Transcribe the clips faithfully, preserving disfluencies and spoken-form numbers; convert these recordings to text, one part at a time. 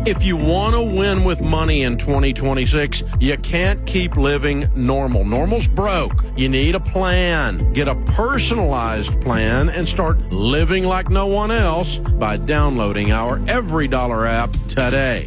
If you want to win with money in twenty twenty-six, you can't keep living normal. Normal's broke. You need a plan. Get a personalized plan and start living like no one else by downloading our Every Dollar app today.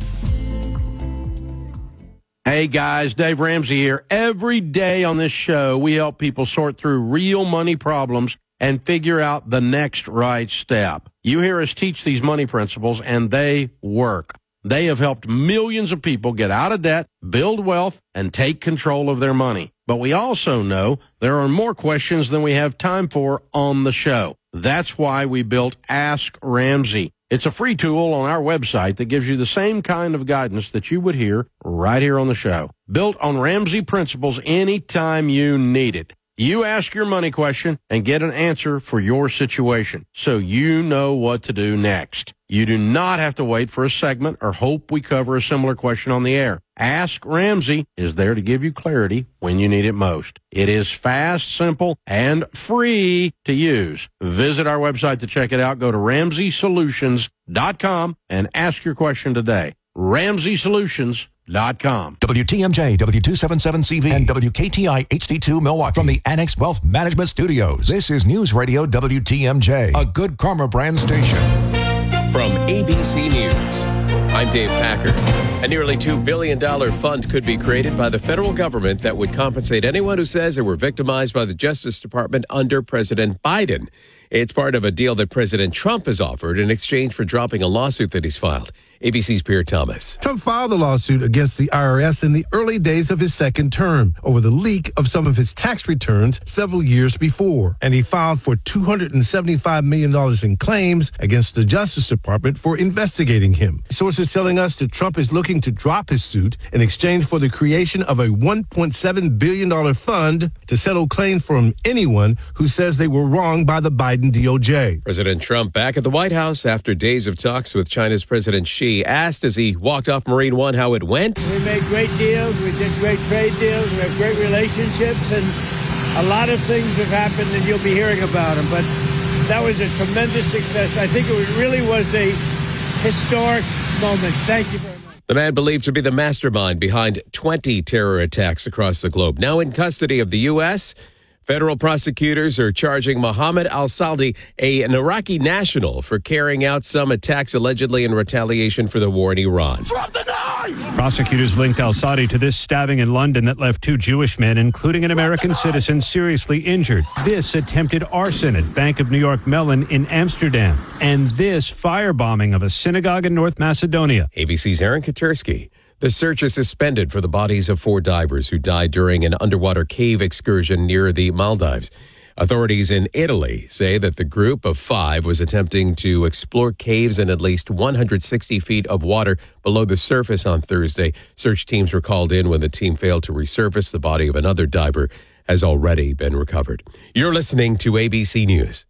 Hey guys, Dave Ramsey here. Every day on this show, we help people sort through real money problems and figure out the next right step. You hear us teach these money principles, and they work. They have helped millions of people get out of debt, build wealth, and take control of their money. But we also know there are more questions than we have time for on the show. That's why we built Ask Ramsey. It's a free tool on our website that gives you the same kind of guidance that you would hear right here on the show. Built on Ramsey principles anytime you need it. You ask your money question and get an answer for your situation, so you know what to do next. You do not have to wait for a segment or hope we cover a similar question on the air. Ask Ramsey is there to give you clarity when you need it most. It is fast, simple, and free to use. Visit our website to check it out. Go to ramsey solutions dot com and ask your question today. ramsey solutions dot com. W T M J, W two seventy-seven C V, and W K T I H D two Milwaukee. From the Annex Wealth Management Studios, this is News Radio W T M J, a Good Karma brand station. From A B C News, I'm Dave Packer. A nearly two billion dollars fund could be created by the federal government that would compensate anyone who says they were victimized by the Justice Department under President Biden. It's part of a deal that President Trump has offered in exchange for dropping a lawsuit that he's filed. A B C's Pierre Thomas. Trump filed a lawsuit against the I R S in the early days of his second term over the leak of some of his tax returns several years before. And he filed for two hundred seventy-five million dollars in claims against the Justice Department for investigating him. Sources telling us that Trump is looking to drop his suit in exchange for the creation of a one point seven billion dollars fund to settle claims from anyone who says they were wronged by the Biden D O J. President Trump back at the White House after days of talks with China's President Xi, asked as he walked off Marine One how it went. We made great deals. We did great trade deals. We have great relationships, and a lot of things have happened, and you'll be hearing about them. But that was a tremendous success. I think it really was a historic moment. Thank you very much. The man believed to be the mastermind behind twenty terror attacks across the globe. Now in custody of the U S, federal prosecutors are charging Mohammed al-Saldi, a, an Iraqi national, for carrying out some attacks allegedly in retaliation for the war in Iran. Drop the knife! Prosecutors linked al-Sadi to this stabbing in London that left two Jewish men, including an American citizen, seriously injured. This attempted arson at Bank of New York Mellon in Amsterdam. And this firebombing of a synagogue in North Macedonia. A B C's Aaron Katersky. The search is suspended for the bodies of four divers who died during an underwater cave excursion near the Maldives. Authorities in Italy say that the group of five was attempting to explore caves in at least one hundred sixty feet of water below the surface on Thursday. Search teams were called in when the team failed to resurface. The body of another diver has already been recovered. You're listening to A B C News.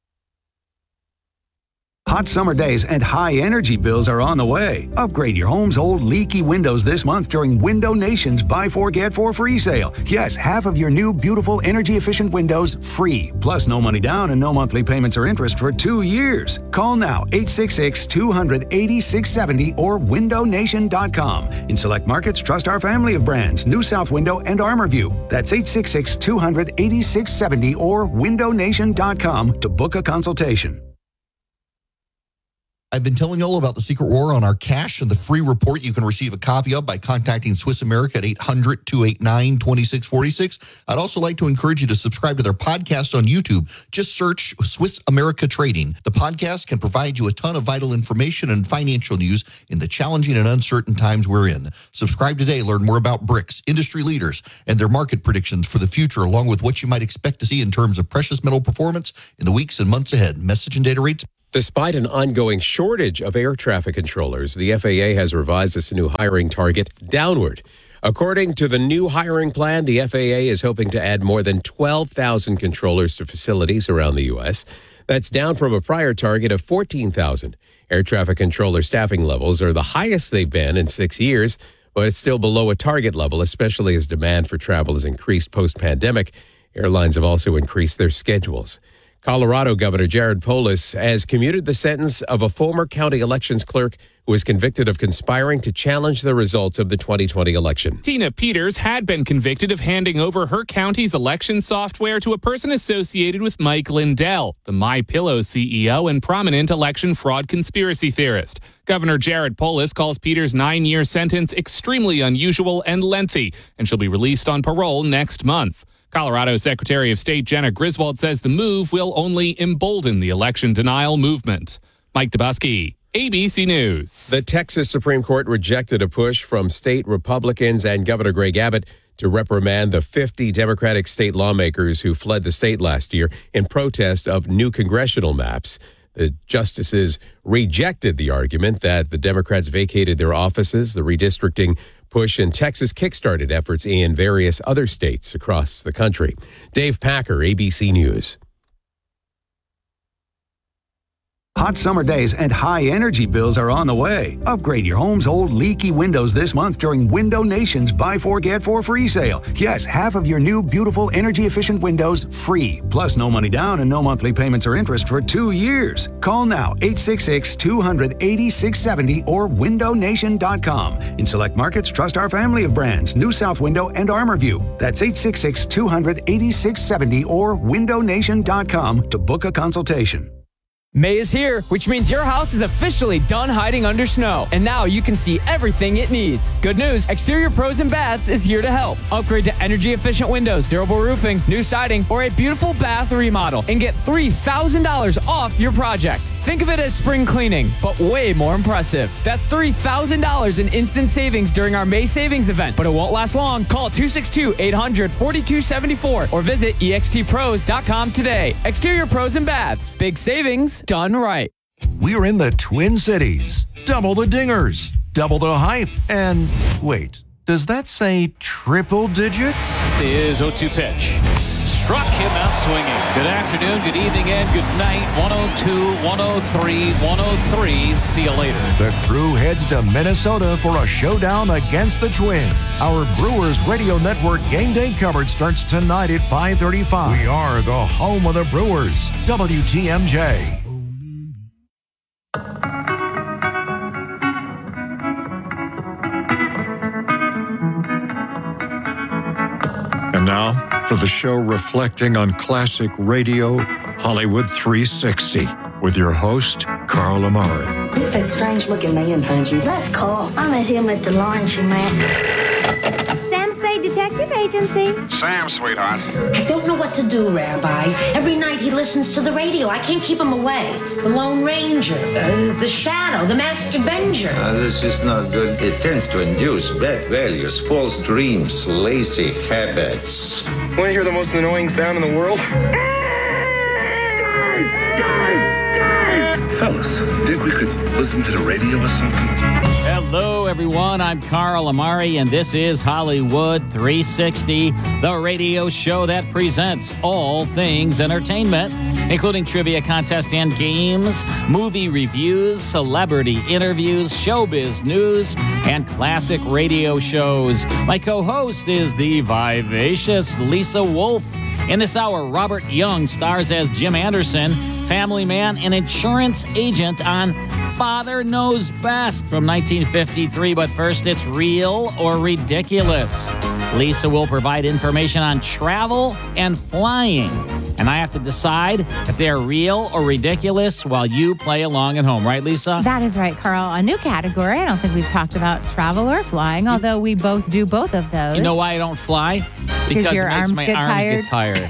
Hot summer days and high energy bills are on the way. Upgrade your home's old leaky windows this month during Window Nation's Buy Four Get Four free sale. Yes, half of your new beautiful energy efficient windows free. Plus no money down and no monthly payments or interest for two years. Call now eight six six, two hundred, eighty-six seventy or window nation dot com. In select markets, trust our family of brands, New South Window and ArmorView. That's eight six six, two hundred, eighty-six seventy or window nation dot com to book a consultation. I've been telling you all about the Secret War on our cash and the free report you can receive a copy of by contacting Swiss America at eight hundred, two eight nine, two six four six. I'd also like to encourage you to subscribe to their podcast on YouTube. Just search Swiss America Trading. The podcast can provide you a ton of vital information and financial news in the challenging and uncertain times we're in. Subscribe today. Learn more about B R I C S, industry leaders, and their market predictions for the future, along with what you might expect to see in terms of precious metal performance in the weeks and months ahead. Message and data rates. Despite an ongoing shortage of air traffic controllers, the F A A has revised its new hiring target downward. According to the new hiring plan, the F A A is hoping to add more than twelve thousand controllers to facilities around the U S. That's down from a prior target of fourteen thousand. Air traffic controller staffing levels are the highest they've been in six years, but it's still below a target level, especially as demand for travel has increased post-pandemic. Airlines have also increased their schedules. Colorado Governor Jared Polis has commuted the sentence of a former county elections clerk who was convicted of conspiring to challenge the results of the twenty twenty election. Tina Peters had been convicted of handing over her county's election software to a person associated with Mike Lindell, the MyPillow C E O and prominent election fraud conspiracy theorist. Governor Jared Polis calls Peters' nine-year sentence extremely unusual and lengthy, and she'll be released on parole next month. Colorado Secretary of State Jenna Griswold says the move will only embolden the election denial movement. Mike Dubusky, A B C News. The Texas Supreme Court rejected a push from state Republicans and Governor Greg Abbott to reprimand the fifty Democratic state lawmakers who fled the state last year in protest of new congressional maps. The justices rejected the argument that the Democrats vacated their offices. The redistricting push in Texas kickstarted efforts in various other states across the country. Dave Packer, A B C News. Hot summer days and high energy bills are on the way. Upgrade your home's old leaky windows this month during Window Nation's Buy Four Get Four free sale. Yes, half of your new beautiful energy efficient windows free. Plus no money down and no monthly payments or interest for two years. Call now eight six six, two hundred, eighty-six seventy or window nation dot com. In select markets, trust our family of brands, New South Window and ArmorView. That's eight six six, two hundred, eighty-six seventy or window nation dot com to book a consultation. May is here, which means your house is officially done hiding under snow, and now you can see everything it needs. Good news, Exterior Pros and Baths is here to help. Upgrade to energy-efficient windows, durable roofing, new siding, or a beautiful bath remodel, and get three thousand dollars off your project. Think of it as spring cleaning, but way more impressive. That's three thousand dollars in instant savings during our May savings event, but it won't last long. Call two six two, eight hundred, forty-two seventy-four or visit e x t pros dot com today. Exterior Pros and Baths. Big savings done right. We're in the Twin Cities. Double the dingers, double the hype, and wait, does that say triple digits? Is oh two pitch. Struck him out swinging. Good afternoon, good evening, and good night. one oh two, one oh three, one oh three. See you later. The crew heads to Minnesota for a showdown against the Twins. Our Brewers Radio Network game day coverage starts tonight at five thirty-five. We are the home of the Brewers. W T M J. And now, for the show reflecting on classic radio, Hollywood three sixty, with your host, Carl Amari. Who's that strange-looking man behind you? That's Carl. I met him at the laundromat. Sam Spade Detective Agency. Sam, sweetheart. I don't know what to do, Rabbi. Every night he listens to the radio. I can't keep him away. The Lone Ranger, uh, the Shadow, the Master Benger. Uh, this is not good. It tends to induce bad values, false dreams, lazy habits. Want to hear the most annoying sound in the world? Guys! Guys! Guys! Fellas, think we could listen to the radio or something? Hello, everyone. I'm Carl Amari, and this is Hollywood three sixty, the radio show that presents all things entertainment, including trivia contests and games, movie reviews, celebrity interviews, showbiz news, and classic radio shows. My co-host is the vivacious Lisa Wolf. In this hour, Robert Young stars as Jim Anderson, family man and insurance agent on Father Knows Best from nineteen fifty-three. But first, it's Real or Ridiculous. Lisa will provide information on travel and flying, and I have to decide if they're real or ridiculous while you play along at home. Right, Lisa? That is right, Carl. A new category. I don't think we've talked about travel or flying, although we both do both of those. You know why I don't fly? Because your it makes arms my get arms tired. get tired.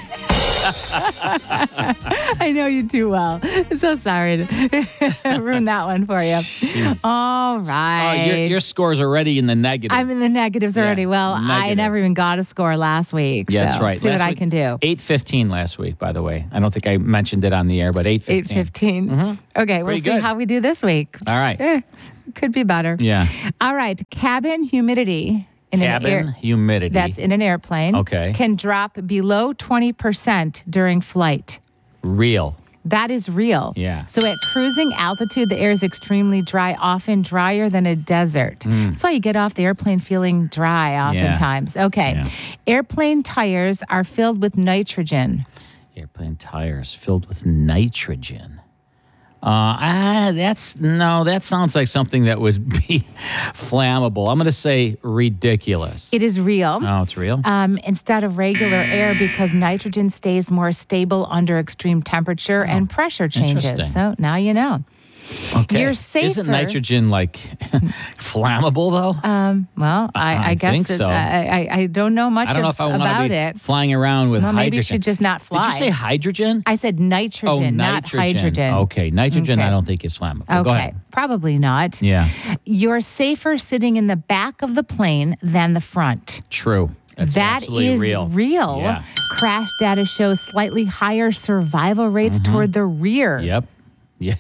I know you too well. So sorry to ruin that one for you. Jeez. All right. Oh, your, your score's already in the negative. I'm in the negatives Yeah, already. Well, I negative. never even got a score last week. Yeah, so that's right. See Last what I week- can do. eight fifteen last week, by the way. I don't think I mentioned it on the air, but eight fifteen. eight fifteen. Mm-hmm. Okay, we'll Pretty see good. how we do this week. All right. Eh, could be better. Yeah. All right. Cabin humidity. In Cabin an air, humidity. That's in an airplane. Okay. Can drop below twenty percent during flight. Real. That is real. Yeah. So at cruising altitude, the air is extremely dry, often drier than a desert. Mm. That's why you get off the airplane feeling dry oftentimes. Okay. Yeah. Airplane tires are filled with nitrogen. Airplane tires filled with nitrogen. Uh, ah, that's no, that sounds like something that would be flammable. I'm going to say ridiculous. It is real. Oh, it's real? Um, instead of regular air, because nitrogen stays more stable under extreme temperature Oh, and pressure changes. interesting. So now you know. Okay. You're safer. Isn't nitrogen like flammable though? Um, well, I, I I guess think it- so. I, I, I don't know much I don't know of- if I want about to be it. flying around with Well, hydrogen. maybe you should just not fly. Did you say hydrogen? I said nitrogen, oh, not nitrogen. hydrogen. Okay, nitrogen. I Okay. don't think is flammable. Okay, Go ahead. probably not. Yeah, You're safer sitting in the back of the plane than the front. true. That's That absolutely is real. real. Yeah. Crash data shows slightly higher survival rates toward the rear. Yep. Yeah.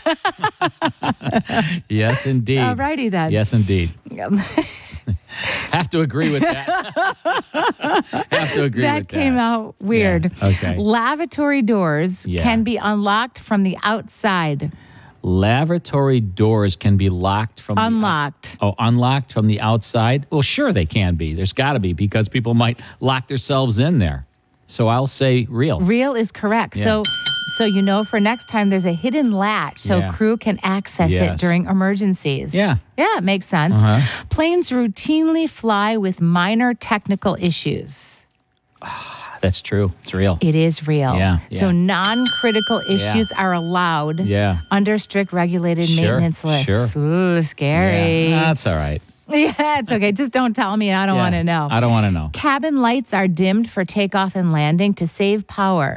Yes, indeed. All righty then. Yes, indeed. Um, Have to agree with that. Have to agree that with that. came out weird. Yeah, okay. Lavatory doors Yeah. can be unlocked from the outside. Lavatory doors can be locked from Unlocked. The, oh, unlocked from the outside? Well, sure they can be. There's got to be because people might lock themselves in there. So I'll say real. Real is correct. Yeah. So so you know for next time there's a hidden latch so Yeah. crew can access Yes. it during emergencies. Yeah. Yeah, it makes sense. Uh-huh. Planes routinely fly with minor technical issues. That's true. It's real. It is real. Yeah, So yeah. non-critical Yeah. issues are allowed Yeah. under strict regulated Sure, maintenance lists. sure. Ooh, scary. Yeah, that's all right. Yeah, it's okay. Just don't tell me. I don't Yeah, want to know. I don't want to know. Cabin lights are dimmed for takeoff and landing to save power.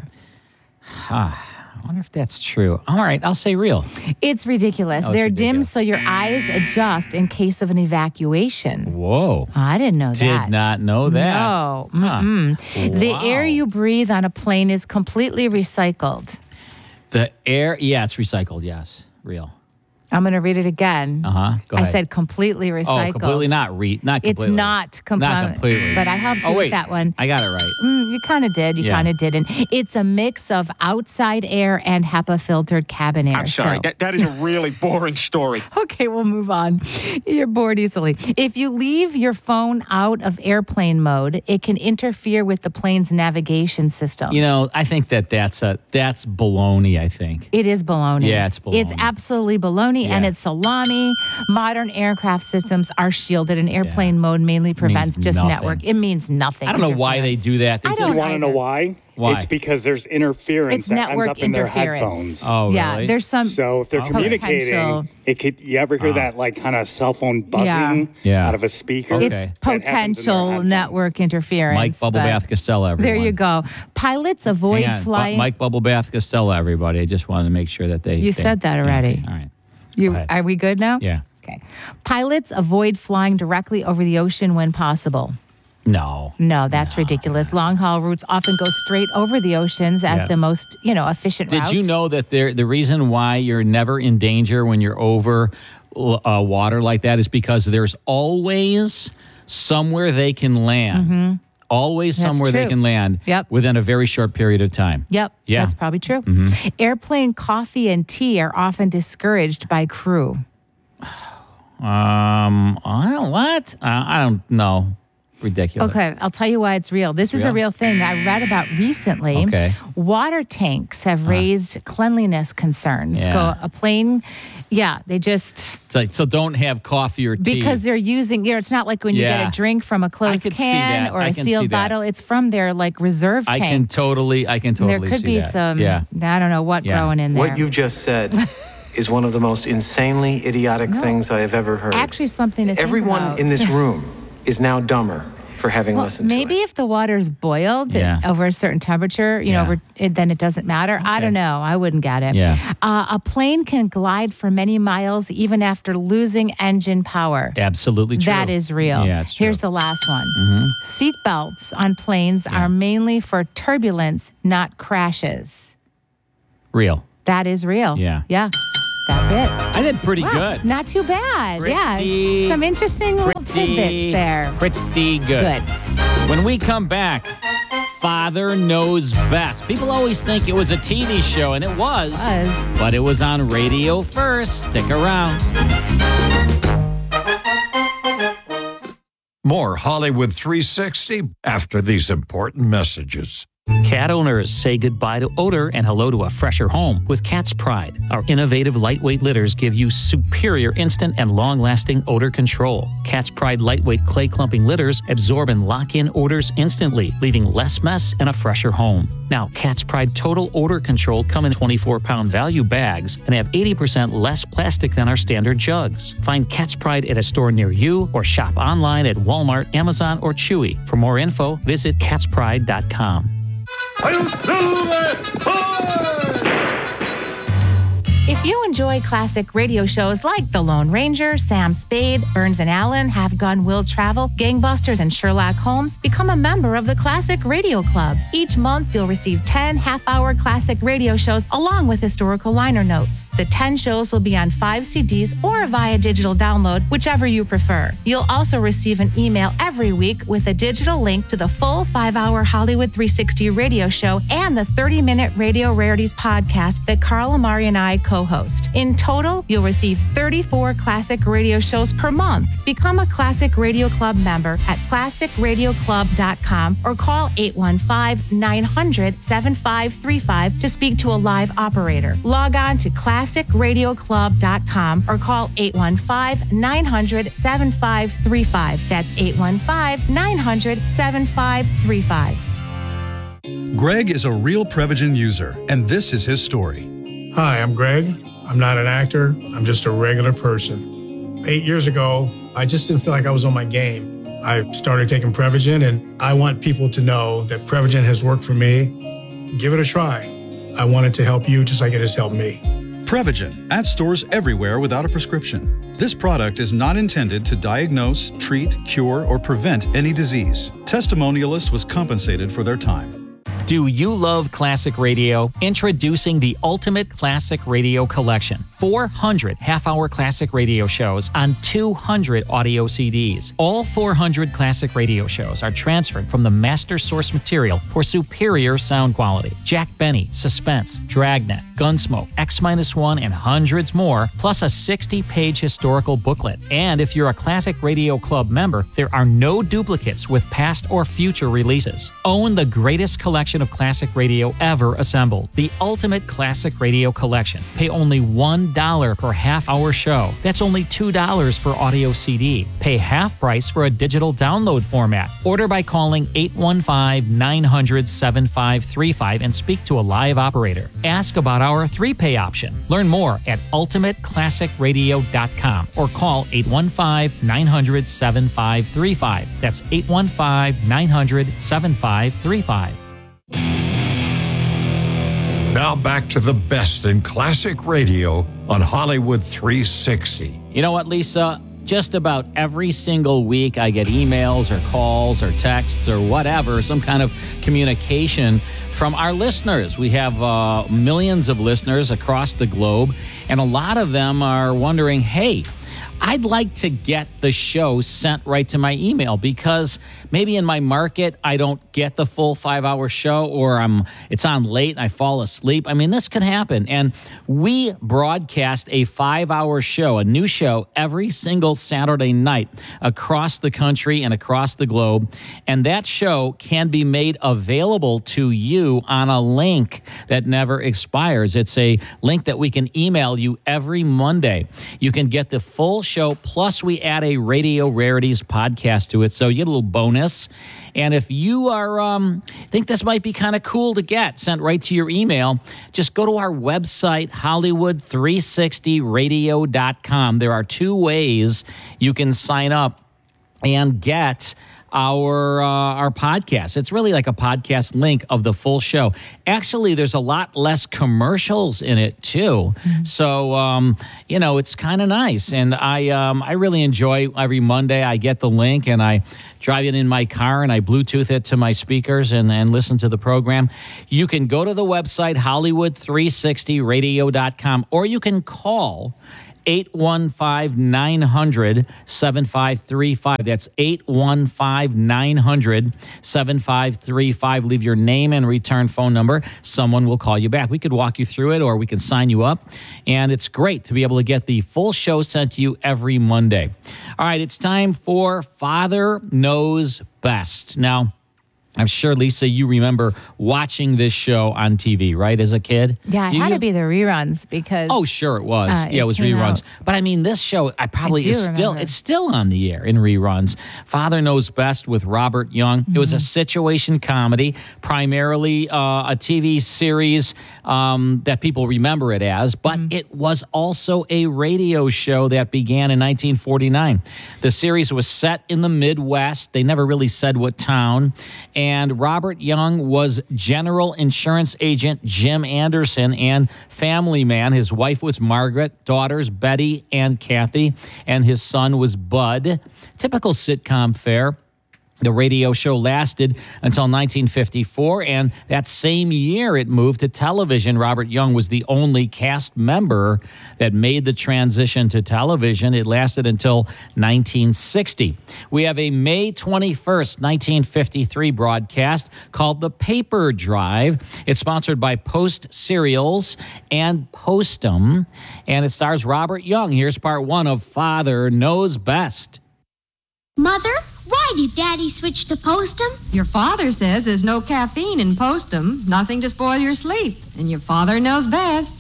Ah, I wonder if that's true. All right, I'll say real. It's ridiculous. Oh, it's They're dimmed ridiculous. so your eyes adjust in case of an evacuation. Whoa. I didn't know Did that. not know that. No. Huh. Mm-mm. The Wow. air you breathe on a plane is completely recycled. The air, yeah, it's recycled. Yes, real. I'm going to read it again. Uh huh. Go I ahead. said completely recycled. Oh, completely not re, not It's completely. not, com- Not completely. But I helped you Oh, wait. with that one. I got it right. Mm, you kind of did. You Yeah. kind of didn't. It's a mix of outside air and HEPA filtered cabin air. I'm sorry. So- That, that is a really boring story. Okay, we'll move on. You're bored easily. If you leave your phone out of airplane mode, it can interfere with the plane's navigation system. You know, I think that that's a that's baloney. I think. It is baloney. Yeah, it's baloney. It's absolutely baloney, and Yeah. it's salami. Modern aircraft systems are shielded, and airplane mode mainly prevents just nothing. network. It means nothing. I don't know why they do that. They I just, don't You want to know why? Why? It's because there's interference It's that ends network up in their interference. headphones. Oh, Yeah, really? there's some So if they're Okay. communicating, potential- it could. You ever hear Ah. that like kind of cell phone buzzing Yeah. out of a speaker? Okay. It's That happens in their potential headphones. network interference. Mike Bubble but Bath Costello. Everyone. There you go. Pilots avoid Hang on. Bu- flying. Mike Bubble Bath Costello. Everybody. I just wanted to make sure that they. You they- said that already. All right. You, Go ahead. are we good now? Yeah. Okay. Pilots avoid flying directly over the ocean when possible. No. No, that's ridiculous. Long haul routes often go straight over the oceans as Yeah. the most, you know, efficient Did route. you know that there, the reason why you're never in danger when you're over uh, water like that is because there's always somewhere they can land. Mm-hmm. Always That's somewhere they true. can land Yep. within a very short period of time. Yep, Yeah. that's probably true. Mhm. Airplane coffee and tea are often discouraged by crew. Um, I don't, what? Uh, I don't know. Ridiculous. Okay, I'll tell you why it's real. This is a real? real thing I read about recently. Okay. Water tanks have raised cleanliness concerns. Yeah. Go a plane, yeah, they just It's like, so don't have coffee or tea. because they're using. You know, it's not like when you get Yeah. a drink from a closed could see can that. or I a can see sealed that. bottle. It's from their like reserve I tanks. can totally, I can And totally there could see be that. some. Yeah. I don't know what Yeah. growing in there. What you just said is one of the most insanely idiotic things I have ever heard. Actually, something to think Everyone about. in this room is now dumber for having Well, listened maybe if the water's boiled Yeah. over a certain temperature, you know, Yeah. over, it, then it doesn't matter. I don't know. I wouldn't get it. Yeah. Uh, a plane can glide for many miles even after losing engine power. Absolutely true. That is real. Yeah, it's true. Here's the last one. Mhm. Seat belts on planes are mainly for turbulence, not crashes. Real. That is real. Yeah. Yeah. That's it. I did pretty Wow, good. Not too bad. Pretty- yeah. Some interesting little tidbits there. Pretty good. Good. When we come back, Father Knows Best. People always think it was a T V show, and it was. was. But it was on radio first. Stick around. More Hollywood three sixty after these important messages. Cat owners say goodbye to odor and hello to a fresher home with Cat's Pride. Our innovative lightweight litters give you superior instant and long-lasting odor control. Cat's Pride lightweight clay clumping litters absorb and lock in odors instantly, leaving less mess and a fresher home. Now, Cat's Pride Total Odor Control come in twenty-four pound value bags and have eighty percent less plastic than our standard jugs. Find Cat's Pride at a store near you or shop online at Walmart, Amazon, or Chewy. For more info, visit cats pride dot com. If you enjoy classic radio shows like The Lone Ranger, Sam Spade, Burns and Allen, Have Gun Will Travel, Gangbusters, and Sherlock Holmes, become a member of the Classic Radio Club. Each month, you'll receive ten half-hour classic radio shows along with historical liner notes. The ten shows will be on five C Ds or via digital download, whichever you prefer. You'll also receive an email every week with a digital link to the full five-hour Hollywood three sixty radio show and the thirty-minute Radio Rarities podcast that Carl Amari and I co co-host. In total, you'll receive thirty-four classic radio shows per month. Become a Classic Radio Club member at classic radio club dot com or call eight one five, nine hundred, seven five three five to speak to a live operator. Log on to classic radio club dot com or call eight one five, nine hundred, seven five three five. That's eight one five, nine hundred, seven five three five. Greg is a real Prevagen user, and this is his story. Hi, I'm Greg. I'm not an actor. I'm just a regular person. Eight years ago, I just didn't feel like I was on my game. I started taking Prevagen, and I want people to know that Prevagen has worked for me. Give it a try. I want it to help you just like it has helped me. Prevagen, at stores everywhere without a prescription. This product is not intended to diagnose, treat, cure, or prevent any disease. Testimonialist was compensated for their time. Do you love classic radio? Introducing the Ultimate Classic Radio Collection. four hundred half-hour classic radio shows on two hundred audio C Ds. All four hundred classic radio shows are transferred from the master source material for superior sound quality. Jack Benny, Suspense, Dragnet, Gunsmoke, X one, and hundreds more, plus a sixty-page historical booklet. And if you're a Classic Radio Club member, there are no duplicates with past or future releases. Own the greatest collection of classic radio ever assembled. The Ultimate Classic Radio Collection. Pay only one dollar per half-hour show. That's only two dollars per audio C D. Pay half price for a digital download format. Order by calling eight one five, nine hundred, seven five three five and speak to a live operator. Ask about our three-pay option. Learn more at ultimate classic radio dot com or call eight one five, nine hundred, seven five three five. That's eight one five, nine hundred, seven five three five. Now back to the best in classic radio on Hollywood three sixty. You know what, Lisa? Just about every single week I get emails or calls or texts or whatever, some kind of communication from our listeners. We have uh, millions of listeners across the globe, and a lot of them are wondering, hey, I'd like to get the show sent right to my email because maybe in my market I don't get the full five-hour show, or I'm it's on late and I fall asleep. I mean, this could happen. And we broadcast a five-hour show, a new show, every single Saturday night across the country and across the globe. And that show can be made available to you on a link that never expires. It's a link that we can email you every Monday. You can get the full show, plus we add a Radio Rarities podcast to it, so you get a little bonus. And if you are um, think this might be kind of cool to get sent right to your email, just go to our website, Hollywood three sixty radio dot com. There are two ways you can sign up and get our uh, our podcast. It's really like a podcast link of the full show. Actually, there's a lot less commercials in it too. Mm-hmm. So um, you know, it's kind of nice, and I um, I really enjoy every Monday. I get the link and I drive it in my car and I Bluetooth it to my speakers and, and listen to the program. You can go to the website Hollywood three sixty radio dot com, or you can call eight one five, nine hundred, seven five three five. That's eight one five, nine hundred, seven five three five. Leave your name and return phone number. Someone will call you back. We could walk you through it, or we can sign you up. And it's great to be able to get the full show sent to you every Monday. All right, it's time for Father Knows Best. Now, I'm sure, Lisa, you remember watching this show on T V, right, as a kid? Yeah, it Do had you? to be the reruns because... Oh, sure, it was. uh, yeah, it was came reruns. out. But I mean, this show, I probably I do is still remember. it's still on the air in reruns. Father Knows Best with Robert Young. It was a Mm-hmm. situation comedy, primarily uh, a T V series um, that people remember it as, but Mm-hmm. it was also a radio show that began in nineteen forty-nine. The series was set in the Midwest. They never really said what town. And Robert Young was General Insurance Agent Jim Anderson and family man. His wife was Margaret, daughters Betty and Kathy, and his son was Bud. Typical sitcom fare. The radio show lasted until nineteen fifty-four, and that same year it moved to television. Robert Young was the only cast member that made the transition to television. It lasted until nineteen sixty. We have a May twenty-first, nineteen fifty-three broadcast called The Paper Drive. It's sponsored by Post Cereals and Postum, and it stars Robert Young. Here's part one of Father Knows Best. Mother, why did Daddy switch to Postum? Your father says there's no caffeine in Postum, nothing to spoil your sleep, and your father knows best.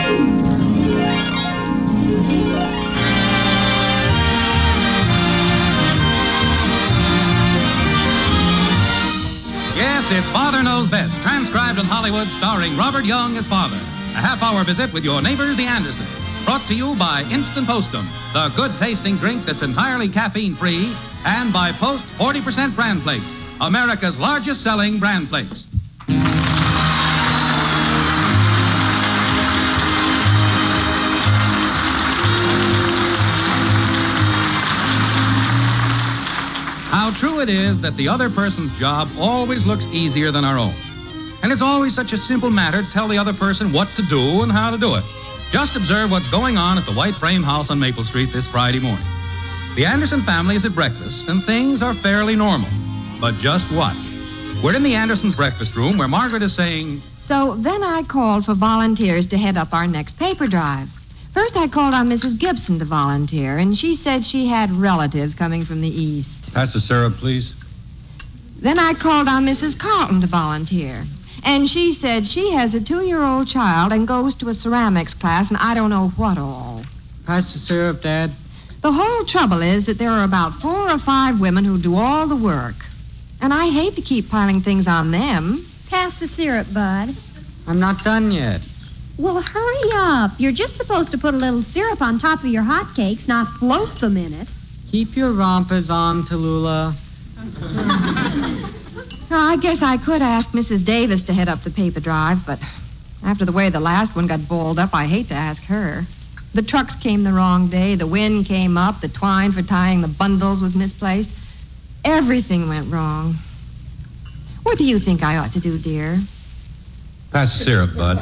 Yes, it's Father Knows Best, transcribed in Hollywood, starring Robert Young as father. A half-hour visit with your neighbors, the Andersons. Brought to you by Instant Postum, the good-tasting drink that's entirely caffeine-free, and by Post forty percent Bran Flakes, America's largest-selling Bran Flakes. How true it is that the other person's job always looks easier than our own. And it's always such a simple matter to tell the other person what to do and how to do it. Just observe what's going on at the White Frame House on Maple Street this Friday morning. The Anderson family is at breakfast, and things are fairly normal. But just watch. We're in the Andersons' breakfast room where Margaret is saying... So then I called for volunteers to head up our next paper drive. First I called on Missus Gibson to volunteer, and she said she had relatives coming from the east. Pass the syrup, please. Then I called on Missus Carlton to volunteer. And she said she has a two-year-old child and goes to a ceramics class, and I don't know what all. Pass the syrup, Dad. The whole trouble is that there are about four or five women who do all the work. And I hate to keep piling things on them. Pass the syrup, Bud. I'm not done yet. Well, hurry up. You're just supposed to put a little syrup on top of your hotcakes, not float them in it. Keep your rompers on, Tallulah. Well, I guess I could ask Missus Davis to head up the paper drive, but after the way the last one got balled up, I hate to ask her. The trucks came the wrong day, the wind came up, the twine for tying the bundles was misplaced. Everything went wrong. What do you think I ought to do, dear? Pass the syrup, Bud.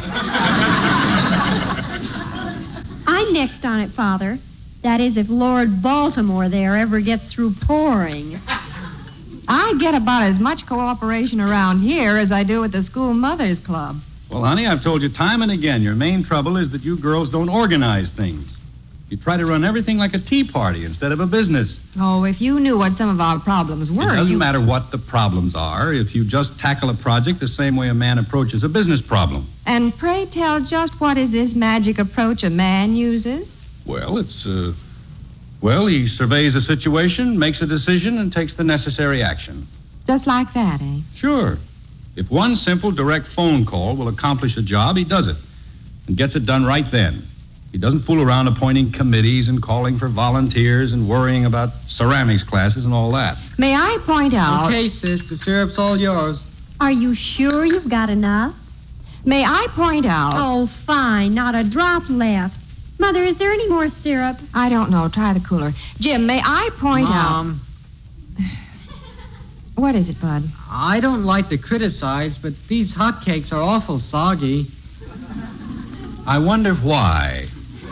I'm next on it, Father. That is, if Lord Baltimore there ever gets through pouring. I get about as much cooperation around here as I do at the School Mothers Club. Well, honey, I've told you time and again, your main trouble is that you girls don't organize things. You try to run everything like a tea party instead of a business. Oh, if you knew what some of our problems were, It doesn't you... matter what the problems are if you just tackle a project the same way a man approaches a business problem. And pray tell, just what is this magic approach a man uses? Well, it's, uh... Well, he surveys a situation, makes a decision, and takes the necessary action. Just like that, eh? Sure. If one simple direct phone call will accomplish a job, he does it. And gets it done right then. He doesn't fool around appointing committees and calling for volunteers and worrying about ceramics classes and all that. May I point out... Okay, sis, the syrup's all yours. Are you sure you've got enough? May I point out... Oh, fine. Not a drop left. Mother, is there any more syrup? I don't know. Try the cooler. Jim, may I point Mom. out... What is it, Bud? I don't like to criticize, but these hotcakes are awful soggy. I wonder why.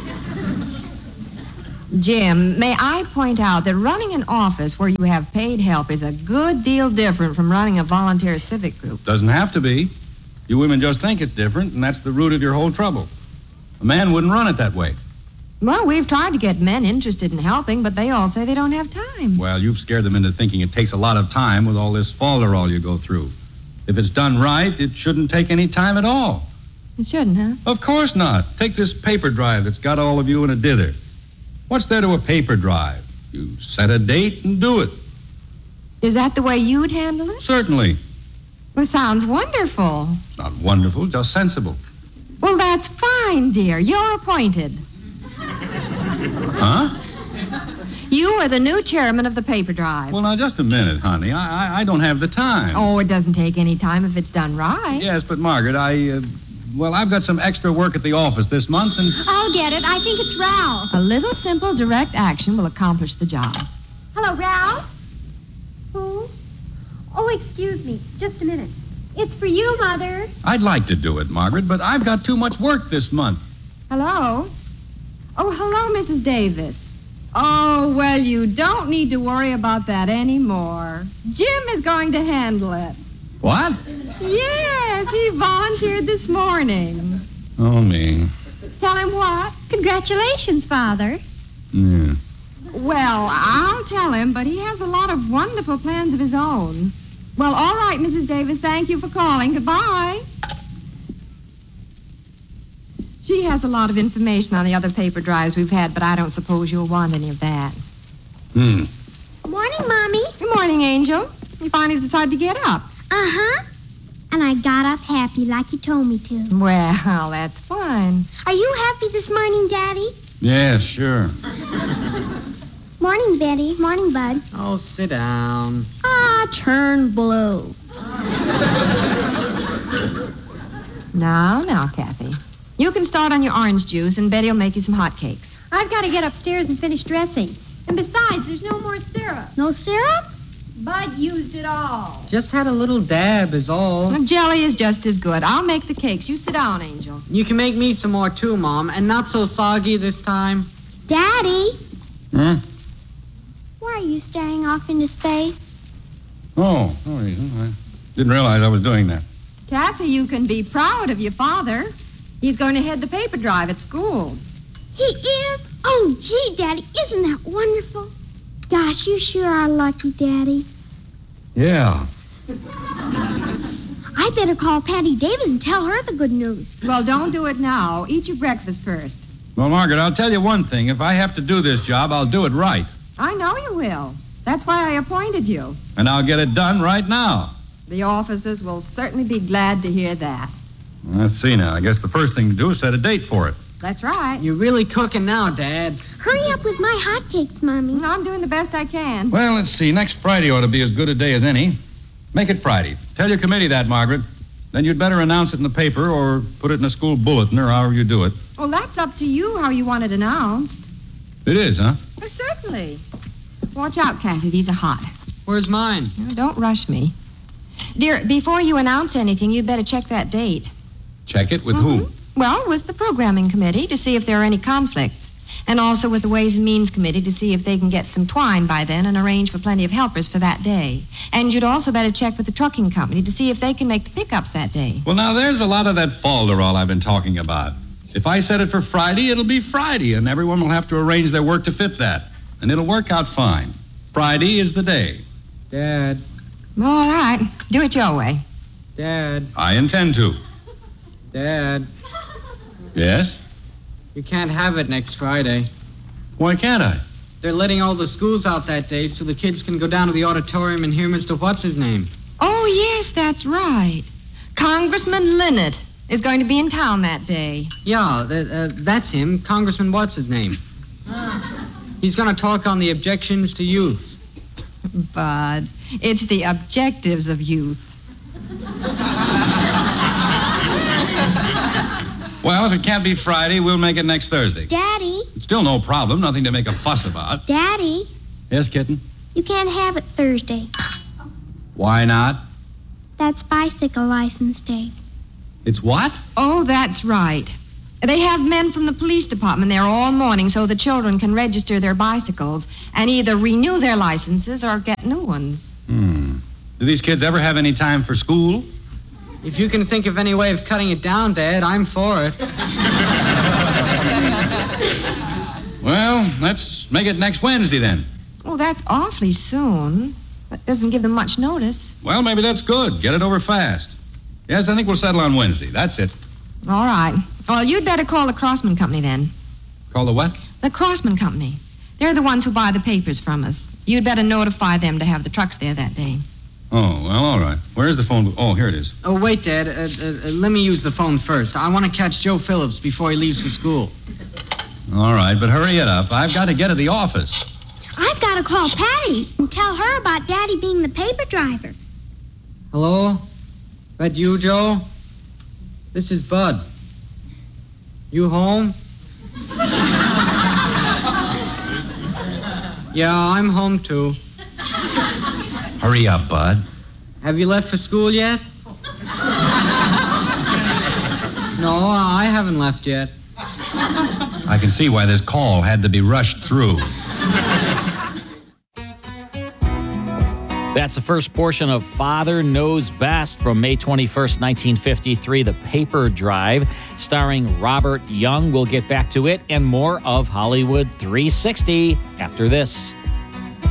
Jim, may I point out that running an office where you have paid help is a good deal different from running a volunteer civic group. Doesn't have to be. You women just think it's different, and that's the root of your whole trouble. A man wouldn't run it that way. Well, we've tried to get men interested in helping, but they all say they don't have time. Well, you've scared them into thinking it takes a lot of time with all this falderall you go through. If it's done right, it shouldn't take any time at all. It shouldn't, huh? Of course not. Take this paper drive that's got all of you in a dither. What's there to a paper drive? You set a date and do it. Is that the way you'd handle it? Certainly. Well, sounds wonderful. It's not wonderful, just sensible. Well, that's fine, dear. You're appointed. Huh? You are the new chairman of the paper drive. Well, now, just a minute, honey. I, I, I don't have the time. Oh, it doesn't take any time if it's done right. Yes, but Margaret, I, uh, well, I've got some extra work at the office this month, and... I'll get it. I think it's Ralph. A little simple direct action will accomplish the job. Hello, Ralph? Who? Oh, excuse me. Just a minute. It's for you, Mother. I'd like to do it, Margaret, but I've got too much work this month. Hello? Oh, hello, Missus Davis. Oh, well, you don't need to worry about that anymore. Jim is going to handle it. What? Yes, he volunteered this morning. Oh, me. Tell him what? Congratulations, Father. Yeah. Well, I'll tell him, but he has a lot of wonderful plans of his own. Well, all right, Missus Davis, thank you for calling. Goodbye. She has a lot of information on the other paper drives we've had, but I don't suppose you'll want any of that. Hmm. Morning, Mommy. Good morning, Angel. You finally decided to get up. Uh-huh. And I got up happy like you told me to. Well, that's fine. Are you happy this morning, Daddy? Yeah, sure. Morning, Betty. Morning, Bud. Oh, sit down. Ah, turn blue. Now, now, Kathy. You can start on your orange juice, and Betty will make you some hot cakes. I've got to get upstairs and finish dressing. And besides, there's no more syrup. No syrup? Bud used it all. Just had a little dab is all. Well, jelly is just as good. I'll make the cakes. You sit down, Angel. You can make me some more too, Mom, and not so soggy this time. Daddy, Hmm? why are you staring off into space? Oh, no reason. I didn't realize I was doing that. Kathy, you can be proud of your father. He's going to head the paper drive at school. He is? Oh, gee, Daddy, isn't that wonderful? Gosh, you sure are lucky, Daddy. Yeah. I better call Patty Davis and tell her the good news. Well, don't do it now. Eat your breakfast first. Well, Margaret, I'll tell you one thing. If I have to do this job, I'll do it right. I know you will. That's why I appointed you. And I'll get it done right now. The officers will certainly be glad to hear that. Let's see now. I guess the first thing to do is set a date for it. That's right. You're really cooking now, Dad. Hurry up with my hotcakes, Mommy. I'm doing the best I can. Well, let's see. Next Friday ought to be as good a day as any. Make it Friday. Tell your committee that, Margaret. Then you'd better announce it in the paper or put it in a school bulletin or however you do it. Well, that's up to you how you want it announced. It is, huh? Well, certainly. Watch out, Kathy. These are hot. Where's mine? Now, don't rush me. Dear, before you announce anything, you'd better check that date. Check it with Mm-hmm. who? Well, with the programming committee to see if there are any conflicts. And also with the Ways and Means Committee to see if they can get some twine by then and arrange for plenty of helpers for that day. And you'd also better check with the trucking company to see if they can make the pickups that day. Well, now, there's a lot of that falderall I've been talking about. If I set it for Friday, it'll be Friday, and everyone will have to arrange their work to fit that. And it'll work out fine. Friday is the day. Dad. All right. Do it your way. Dad. I intend to. Dad. Yes? You can't have it next Friday. Why can't I? They're letting all the schools out that day so the kids can go down to the auditorium and hear Mister What's-His-Name. Oh, yes, that's right. Congressman Linnet is going to be in town that day. Yeah, th- uh, that's him, Congressman What's-His-Name. He's going to talk on the objections to youths. Bud, it's the objectives of youth. Well, if it can't be Friday, we'll make it next Thursday. Daddy. It's still no problem, nothing to make a fuss about. Daddy, Yes, kitten? you can't have it Thursday. Why not? That's bicycle license day. It's what? Oh, that's right. They have men from the police department there all morning so the children can register their bicycles and either renew their licenses or get new ones. Hmm. Do these kids ever have any time for school? If you can think of any way of cutting it down, Dad, I'm for it. Well, let's make it next Wednesday then. Oh, that's awfully soon. That doesn't give them much notice. Well, maybe that's good. Get it over fast. Yes, I think we'll settle on Wednesday. That's it. All right. Well, you'd better call the Crossman Company then. Call the what? The Crossman Company. They're the ones who buy the papers from us. You'd better notify them to have the trucks there that day. Oh, well, all right. Where's the phone? Oh, here it is. Oh, wait, Dad. Uh, uh, let me use the phone first. I want to catch Joe Phillips before he leaves for school. All right, but hurry it up. I've got to get to the office. I've got to call Patty and tell her about Daddy being the paper driver. Hello? That you, Joe? This is Bud. You home? Yeah, I'm home, too. Hurry up, Bud. Have you left for school yet? No, I haven't left yet. I can see why this call had to be rushed through. That's the first portion of Father Knows Best from May twenty-first, nineteen fifty-three, The Paper Drive, starring Robert Young. We'll get back to it and more of Hollywood three sixty after this.